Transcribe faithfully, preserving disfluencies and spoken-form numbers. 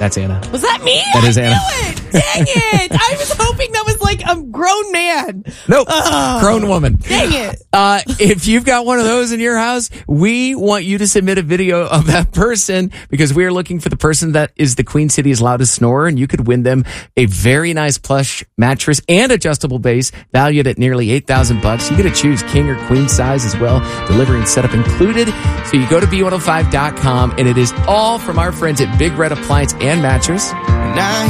That's Anna. Was that me? That is I Anna. knew it. Dang it. I was hoping that was like a grown man. Nope. Oh, grown woman. Dang it. Uh, if you've got one of those in your house, we want you to submit a video of that person because we are looking for the person that is the Queen City's loudest snorer, and you could win them a very nice plush mattress and adjustable base valued at nearly eight thousand bucks. You get to choose king or queen size as well. Delivery and setup included. So you go to B one oh five dot com, and it is all from our friends at Big Red Appliance and Mattress. Now